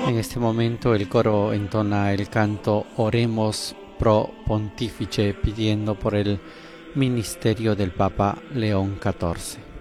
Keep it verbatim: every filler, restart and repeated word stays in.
En este momento el coro entona el canto Oremos pro Pontífice pidiendo por el ministerio del Papa León catorce.